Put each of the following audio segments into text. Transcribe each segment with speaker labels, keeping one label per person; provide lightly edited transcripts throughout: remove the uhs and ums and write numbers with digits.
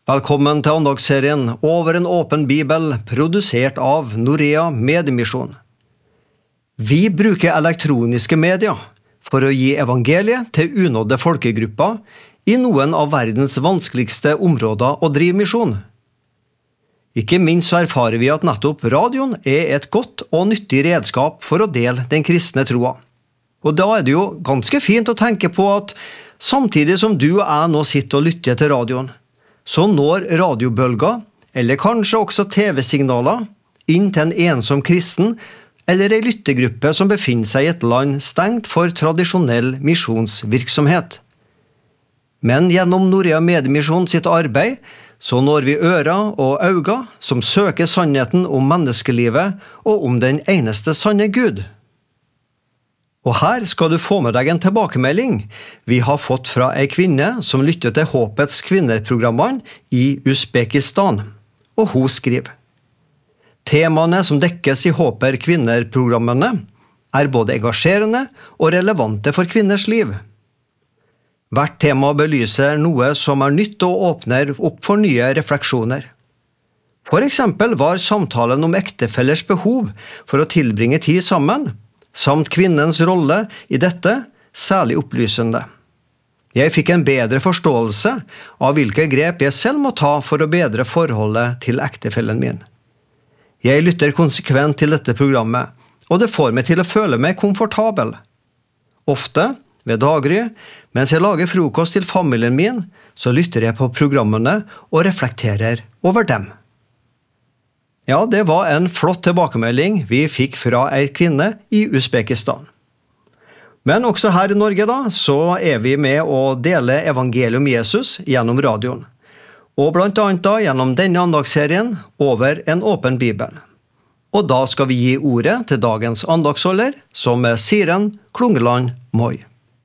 Speaker 1: Velkommen til andagsserien Over en åpen bibel, produsert av Norea Mediemisjon. Vi bruker elektroniske medier for å gi evangeliet til unådde folkegrupper i noen av verdens vanskeligste områder å drive misjon. Ikke minst så erfarer vi at nettopp radioen er et godt og nyttig redskap for å dele den kristne troa. Og da er det jo ganske fint å tenke på at samtidig som du og jeg nå sitter og lytter til radioen, så når radiobølger, eller kanskje også TV-signaler, inn til en ensom kristen eller en lyttegruppe som befinner seg i et land stengt for tradisjonell misjonsvirksomhet. Men gjennom Norea Mediemisjon sitt arbeid, så når vi ører og øyne som søker sannheten om menneskelivet og om den eneste sanne Gud. Og her skal du få med deg en tilbakemelding vi har fått fra en kvinne som lytter til Håpets kvinner-programmene i Uzbekistan, og hun skriver: Temaene som dekkes i Håper kvinner-programmene er både engasjerende og relevante for kvinners liv. Hvert tema belyser noe som er nytt og åpner opp for nye refleksjoner. For eksempel var samtalen om ektefellers behov for å tilbringe tid sammen, samt kvinnens rolle i dette særlig opplysende. Jeg fikk en bedre forståelse av hvilke grep jeg selv må ta for å bedre forholdet til ektefellen min. Jeg lytter konsekvent til dette programmet, og det får meg til å føle meg komfortabel. Ofte, ved daggry, mens jeg lager frokost til familien min, så lytter jeg på programmene og reflekterer over dem. Ja, det var en flott tilbakemelding vi fikk fra en kvinne i Uzbekistan. Men også her i Norge da, så er vi med å dele evangeliet om Jesus gjennom radioen. Og blant annet da gjennom denne andagsserien Over en åpen bibel. Og da skal vi gi ordet til dagens andagsholder, som er Siren Klungeland Moi.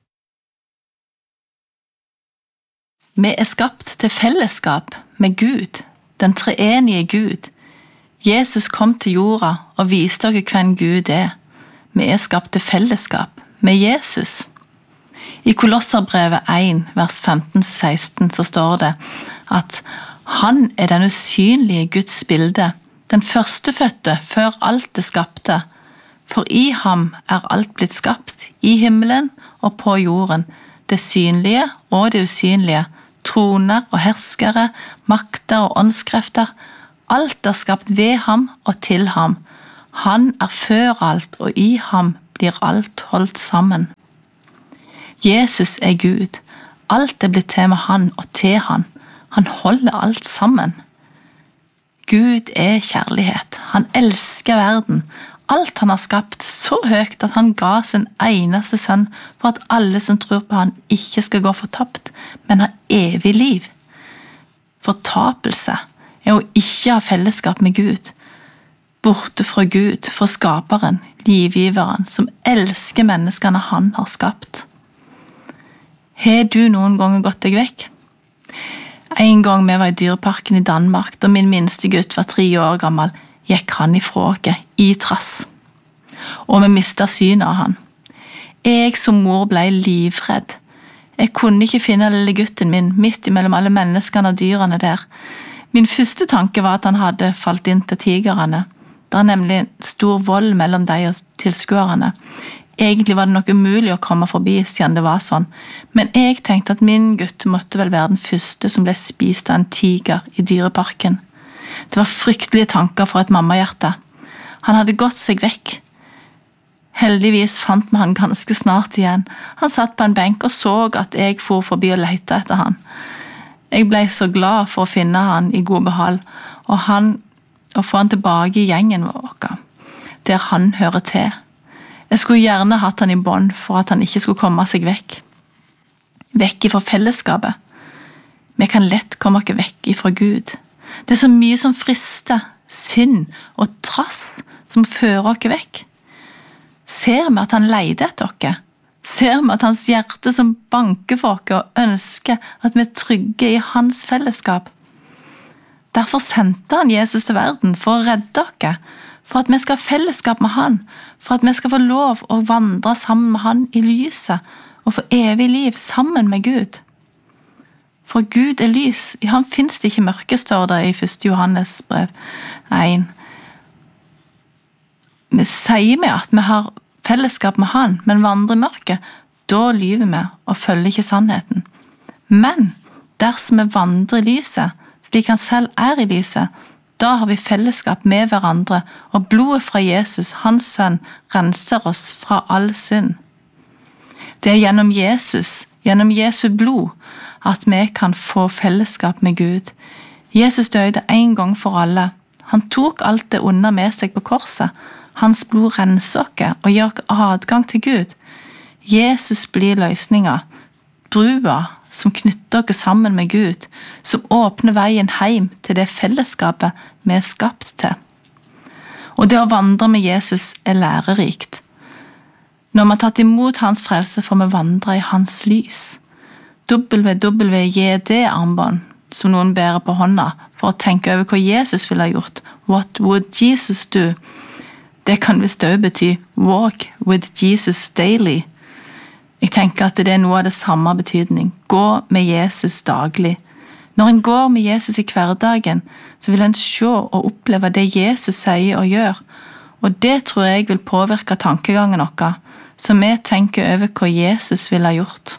Speaker 2: Vi er skapt til fellesskap med Gud, den treenige Gud. Jesus kom til jorda og viste dere hvem Gud er. Vi er skapt til fellesskap med Jesus. I Kolosserbrevet 1, vers 15-16 så står det at han er den usynlige Guds bilde, den førstefødte før alt det skapte. For i ham er alt blitt skapt, i himmelen og på jorden, det synlige og det usynlige, troner og herskere, makter og åndskrefter. Alt er skapt ved ham og til ham. Han er før alt, og i ham blir alt holdt sammen. Jesus er Gud. Alt er blitt til med han og til han. Han holder alt sammen. Gud er kjærlighet. Han elsker verden. Alt han har skapt så høyt at han ga sin eneste sønn for at alle som tror på han ikke skal gå fortapt, men ha evig liv. Fortapelse er å ikke ha fellesskap med Gud, borte fra Gud, fra skaperen, livgiveren, som elsker menneskene han har skapt. Har du noen ganger gått deg vekk? En gang vi var i dyreparken i Danmark, da min minste gutt var 3 år gammel, gikk han ifra oss i trass, og vi mistet synet av han. Jeg som mor ble livredd. Jeg kunne ikke finne lille gutten min midt imellom alle menneskene og dyrene der. Min første tanke var at han hadde falt inn til tigerene. Det er nemlig stor vold mellom de og tilskuerne. Egentlig var det nok umulig å komme forbi siden det var sånn, men jeg tenkte at min gutt måtte vel være den første som ble spist av en tiger i dyreparken. Det var fryktelige tanker for et mammahjerte. Han hadde gått seg vekk. Heldigvis fant vi han ganske snart igjen. Han satt på en benk og så at jeg for forbi og lette etter han. Jeg ble så glad for å finne han i god behag, og få han tilbake i gjengen vår, der han hører til. Jeg skulle gjerne hatt han i bånd for at han ikke skulle komme seg vekk. Vekk ifra fellesskapet. Vi kan lett komme oss vekk ifra Gud. Det er så mye som frister, synd og trass som fører oss vekk. Ser vi at han leide etter oss? Ser vi at hans hjerte som banker for oss og ønsker at vi er trygge i hans fellesskap? Derfor sendte han Jesus til verden for å redde oss, for at vi skal ha fellesskap med han, for at vi skal få lov å vandre sammen med han i lyset og få evig liv sammen med Gud. For Gud er lys. I ham finnes det ikke mørke, står det i 1. Johannes brev 1. Vi sier at vi har fellesskap med han, men vandrer i mørket, da lyver vi og følger ikke sannheten. Men dersom vi vandrer i lyset, slik han selv er i lyset, da har vi fellesskap med hverandre, og blodet fra Jesus, hans sønn, renser oss fra all synd. Det er gjennom Jesus, gjennom Jesu blod, at vi kan få fellesskap med Gud. Jesus døde en gang for alle. Han tok alt det onde med seg på korset. Hans blod renser oss og gir oss adgang til Gud. Jesus blir løsninga, brua som knytter oss sammen med Gud, som åpner veien hjem til det fellesskapet vi er skapt til. Og det å vandre med Jesus er lærerikt. Når vi har tatt imot hans frelse, får vi vandre i hans lys. WWJD-armbånd, som noen bærer på hånda, for å tenke over hva Jesus ville ha gjort. What would Jesus do? Det kan visst også bety walk with Jesus daily. Jeg tenker at det er noe av det samme betydning. Gå med Jesus daglig. Når en går med Jesus i hverdagen, så vil en se og oppleve det Jesus sier og gjør. Og det tror jeg vil påvirke tankegangen vår, så vi tenker over hva Jesus ville ha gjort.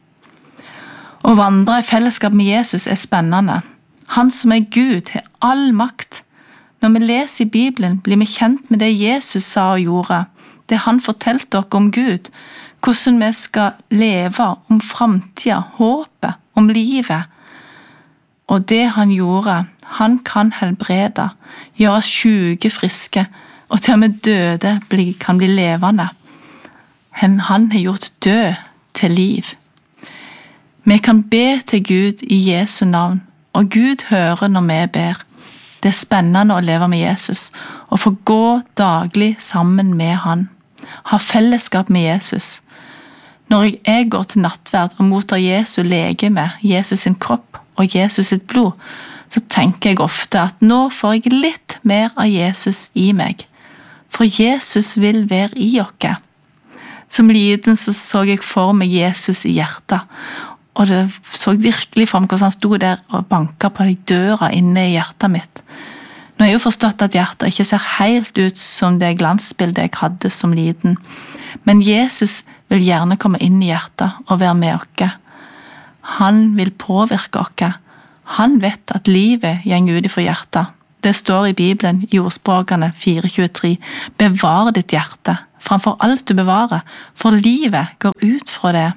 Speaker 2: Å vandre i fellesskap med Jesus er spennende. Han som er Gud, har all makt. Når vi leser i Bibelen, blir vi kjent med det Jesus sa og gjorde, det han fortalte oss om Gud, hvordan vi skal leve, om fremtiden, håpet, om livet. Og det han gjorde, han kan helbrede, gjøre syke friske, og til og med døde kan bli levende. Han har gjort død til liv. Vi kan be til Gud i Jesu navn, og Gud hører når vi ber. Det er spennende å leve med Jesus, og få gå daglig sammen med han. Ha fellesskap med Jesus. Når jeg går til nattverd og mottar Jesu legeme, Jesus sin kropp og Jesus sitt blod, så tenker jeg ofte at nå får jeg litt mer av Jesus i meg. For Jesus vil være i oss. Som liten så jeg for meg Jesus i hjertet, og det så virkelig for meg hvordan han stod der og banket på de døra inne i hjertet mitt. Nå har jeg jo forstått at hjertet ikke ser helt ut som det glansbildet jeg hadde som liten, men Jesus vil gjerne komme inn i hjertet og være med oss. Han vil påvirke oss. Han vet at livet går ut fra hjertet. Det står i Bibelen i Ordspråkene 4:23. Bevar ditt hjerte framfor alt du bevarer, for livet går ut fra det.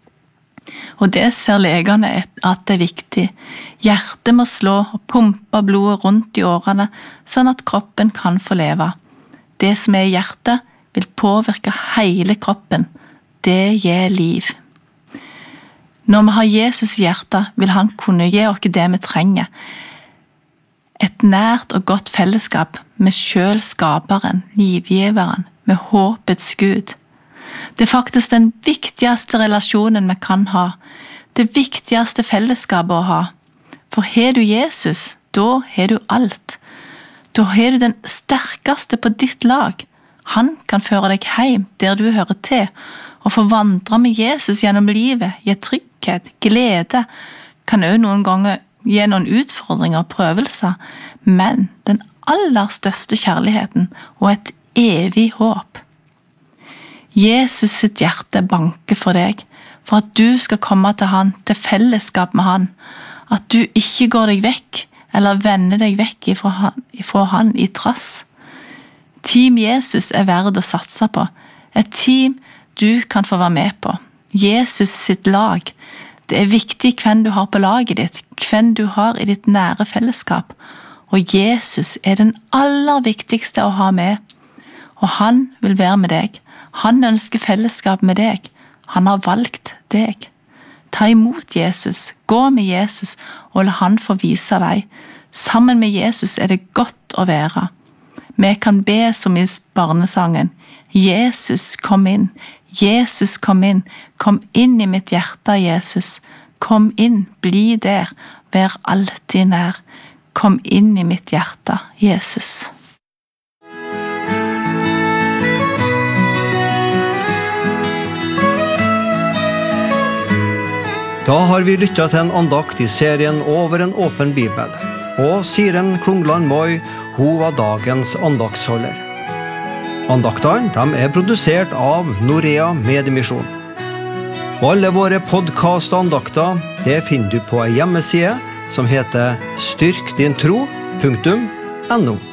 Speaker 2: Og det ser legene at det er viktig. Hjertet må slå og pumpe blodet rundt i årene, sånn at kroppen kan få leve. Det som er i hjertet, vil påvirke hele kroppen. Det gir liv. Når vi har Jesus i hjertet, vil han kunne gi oss det vi trenger. Et nært og godt fellesskap med selv skaperen, livgiveren, med håpets Gud. Det er faktisk den viktigste relasjonen vi kan ha. Det viktigste fellesskapet å ha. For har du Jesus, da har du alt. Da har du den sterkeste på ditt lag. Han kan føre deg hjem der du hører til, og få vandre med Jesus gjennom livet, gi trygghet, glede, kan også noen ganger gi noen utfordringer og prøvelser, men den aller største kjærligheten og et evig håp. Jesus sitt hjerte banker for deg, for at du skal komme til han, til fellesskap med han, at du ikke går deg vekk, eller vender deg vekk ifra han i trass. Team Jesus er verd å satse på, et team du kan få være med på. Jesus sitt lag. Det er viktig hvem du har på laget ditt, hvem du har i ditt nære fellesskap, og Jesus er den aller viktigste å ha med, og han vil være med deg. Han ønsker fellesskap med deg. Han har valgt deg. Ta imot Jesus, gå med Jesus, og la han få vise vei. Sammen med Jesus er det godt å være. Vi kan be som i barnesangen. Jesus, kom inn. Jesus, kom inn. Kom inn i mitt hjerte, Jesus. Kom inn, bli der. Vær alltid nær. Kom inn i mitt hjerte, Jesus.
Speaker 1: Da har vi lyttet til en andakt i serien Over en åpen bibel, og Siren Klungland Moi, hun var dagens andaktsholder. Andaktene de produsert av Norea Mediemisjon. Og alle våre podcast-andakter, det finner du på en hjemmeside som heter styrkdintro.no.